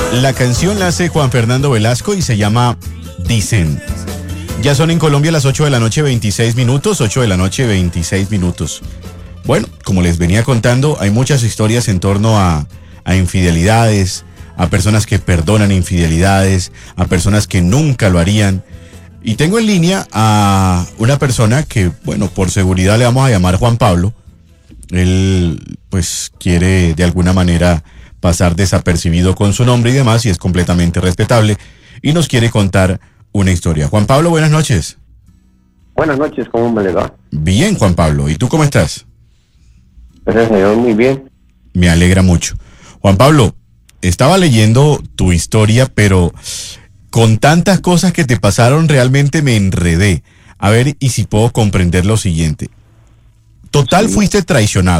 La canción la hace Juan Fernando Velasco y se llama Dicen. Ya son en Colombia las 8 de la noche 26 minutos, 8 de la noche 26 minutos. Bueno, como les venía contando, hay muchas historias en torno a infidelidades, a personas que perdonan infidelidades, a personas que nunca lo harían. Y tengo en línea a una persona que, bueno, por seguridad le vamos a llamar Juan Pablo. Él, pues, quiere de alguna manera pasar desapercibido con su nombre y demás, y es completamente respetable, y nos quiere contar una historia. Juan Pablo, buenas noches. Buenas noches, ¿cómo me le va? Bien, Juan Pablo, ¿y tú cómo estás? Gracias a Dios, muy bien. Me alegra mucho. Juan Pablo, estaba leyendo tu historia, pero con tantas cosas que te pasaron realmente me enredé. A ver, y si puedo comprender lo siguiente. Total, Sí. fuiste traicionado.